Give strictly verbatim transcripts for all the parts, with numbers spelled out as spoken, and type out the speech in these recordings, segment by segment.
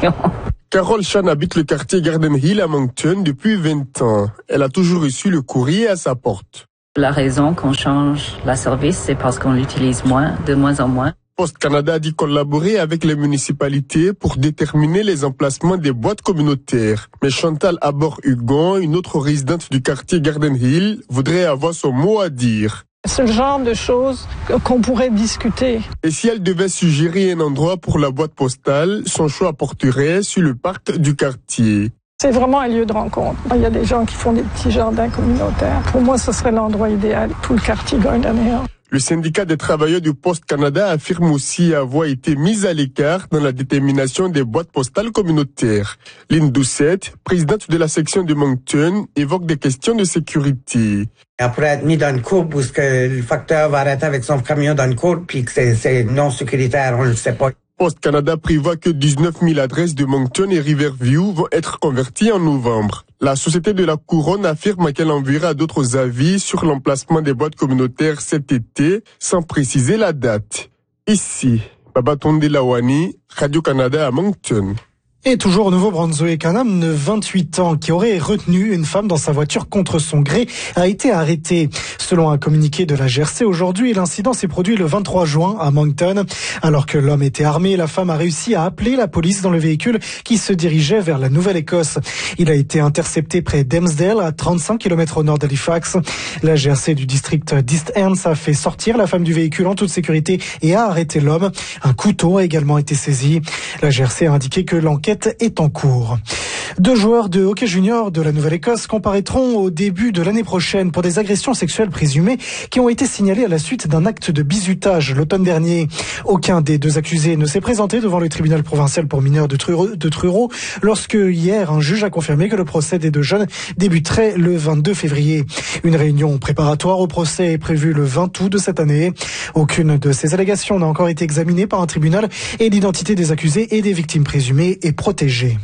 question. Carole Chan habite le quartier Garden Hill à Moncton depuis vingt ans. Elle a toujours reçu le courrier à sa porte. La raison qu'on change la service, c'est parce qu'on l'utilise moins, de moins en moins. Post Canada a dit collaborer avec les municipalités pour déterminer les emplacements des boîtes communautaires. Mais Chantal Abor-Hugon, une autre résidente du quartier Garden Hill, voudrait avoir son mot à dire. C'est le genre de choses qu'on pourrait discuter. Et si elle devait suggérer un endroit pour la boîte postale, son choix porterait sur le parc du quartier. C'est vraiment un lieu de rencontre. Il y a des gens qui font des petits jardins communautaires. Pour moi, ce serait l'endroit idéal, tout le quartier Garden Hill. Le syndicat des travailleurs du Post Canada affirme aussi avoir été mis à l'écart dans la détermination des boîtes postales communautaires. Lynn Doucette, présidente de la section de Moncton, évoque des questions de sécurité. Elle pourrait être mise dans une courbe où que le facteur va arrêter avec son camion dans une courbe puis que c'est, c'est non sécuritaire, on ne le sait pas. Post Canada prévoit que dix-neuf mille adresses de Moncton et Riverview vont être converties en novembre. La Société de la Couronne affirme qu'elle enverra d'autres avis sur l'emplacement des boîtes communautaires cet été, sans préciser la date. Ici, Babatonde Lawani, Radio-Canada à Moncton. Et toujours au Nouveau-Brunswick, un homme de vingt-huit ans qui aurait retenu une femme dans sa voiture contre son gré a été arrêté. Selon un communiqué de la G R C aujourd'hui, l'incident s'est produit le vingt-trois juin à Moncton. Alors que l'homme était armé, la femme a réussi à appeler la police dans le véhicule qui se dirigeait vers la Nouvelle-Écosse. Il a été intercepté près d'Emsdale, à trente-cinq kilomètres au nord d'Halifax. La G R C du district d'East End a fait sortir la femme du véhicule en toute sécurité et a arrêté l'homme. Un couteau a également été saisi. La G R C a indiqué que l'enquête est en cours. Deux joueurs de hockey junior de la Nouvelle-Écosse comparaîtront au début de l'année prochaine pour des agressions sexuelles présumées qui ont été signalées à la suite d'un acte de bizutage l'automne dernier. Aucun des deux accusés ne s'est présenté devant le tribunal provincial pour mineurs de Truro, de Truro lorsque hier un juge a confirmé que le procès des deux jeunes débuterait le vingt-deux février. Une réunion préparatoire au procès est prévue le vingt août de cette année. Aucune de ces allégations n'a encore été examinée par un tribunal et l'identité des accusés et des victimes présumées est protégée.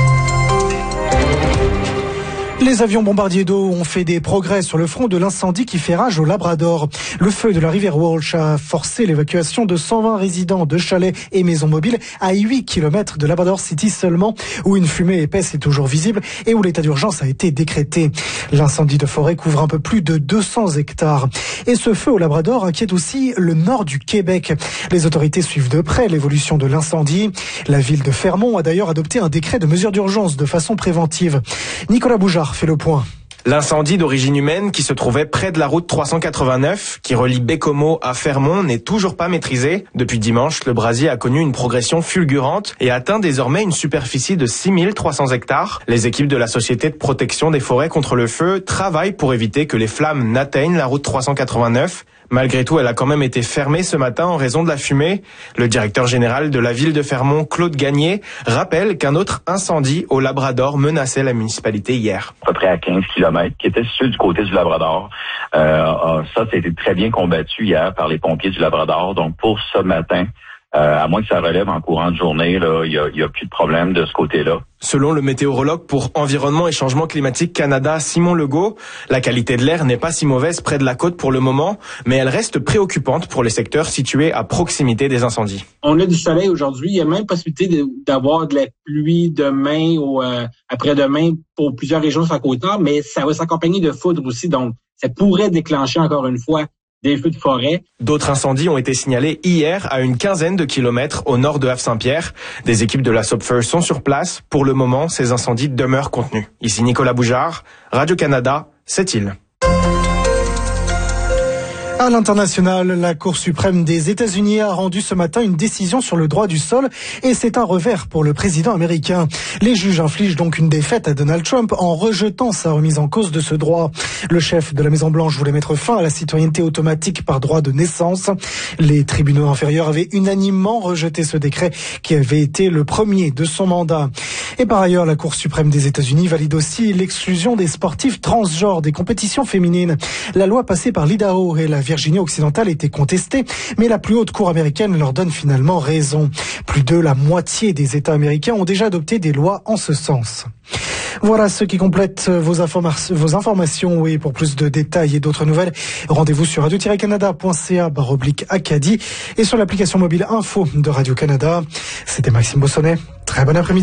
Les avions bombardiers d'eau ont fait des progrès sur le front de l'incendie qui fait rage au Labrador. Le feu de la rivière Walsh a forcé l'évacuation de cent vingt résidents de chalets et maisons mobiles à huit kilomètres de Labrador City seulement, où une fumée épaisse est toujours visible et où l'état d'urgence a été décrété. L'incendie de forêt couvre un peu plus de deux cents hectares. Et ce feu au Labrador inquiète aussi le nord du Québec. Les autorités suivent de près l'évolution de l'incendie. La ville de Fermont a d'ailleurs adopté un décret de mesure d'urgence de façon préventive. Nicolas Boujard fait le point. L'incendie d'origine humaine qui se trouvait près de la route trois cent quatre-vingt-neuf, qui relie Bécomo à Fermont, n'est toujours pas maîtrisé. Depuis dimanche, le brasier a connu une progression fulgurante et atteint désormais une superficie de six mille trois cents hectares. Les équipes de la Société de protection des forêts contre le feu travaillent pour éviter que les flammes n'atteignent la route trois cent quatre-vingt-neuf. Malgré tout, elle a quand même été fermée ce matin en raison de la fumée. Le directeur général de la ville de Fermont, Claude Gagné, rappelle qu'un autre incendie au Labrador menaçait la municipalité hier. À peu près à quinze kilomètres, qui était situé du côté du Labrador. Euh, ça, ça a été très bien combattu hier par les pompiers du Labrador. Donc, pour ce matin, euh, à moins que ça relève en courant de journée, là, il y a, il y a plus de problème de ce côté-là. Selon le météorologue pour Environnement et Changement Climatique Canada, Simon Legault, la qualité de l'air n'est pas si mauvaise près de la côte pour le moment, mais elle reste préoccupante pour les secteurs situés à proximité des incendies. On a du soleil aujourd'hui, il y a même possibilité de, d'avoir de la pluie demain ou euh, après-demain pour plusieurs régions sur la côte nord, mais ça va s'accompagner de foudre aussi, donc ça pourrait déclencher encore une fois des feux de forêt. D'autres incendies ont été signalés hier à une quinzaine de kilomètres au nord de Havre-Saint-Pierre. Des équipes de la Sopfer sont sur place. Pour le moment, ces incendies demeurent contenus. Ici Nicolas Boujard, Radio-Canada, Sept-Îles. À l'international, la Cour suprême des États-Unis a rendu ce matin une décision sur le droit du sol et c'est un revers pour le président américain. Les juges infligent donc une défaite à Donald Trump en rejetant sa remise en cause de ce droit. Le chef de la Maison-Blanche voulait mettre fin à la citoyenneté automatique par droit de naissance. Les tribunaux inférieurs avaient unanimement rejeté ce décret qui avait été le premier de son mandat. Et par ailleurs, la Cour suprême des États-Unis valide aussi l'exclusion des sportifs transgenres des compétitions féminines. La loi passée par l'Idaho et la Virginie occidentale était contestée, mais la plus haute cour américaine leur donne finalement raison. Plus de la moitié des États américains ont déjà adopté des lois en ce sens. Voilà ce qui complète vos, informa- vos informations. Et pour plus de détails et d'autres nouvelles, rendez-vous sur radio tiret canada point c a barre oblique Acadie et sur l'application mobile info de Radio-Canada. C'était Maxime Bossonnet. Très bon après-midi.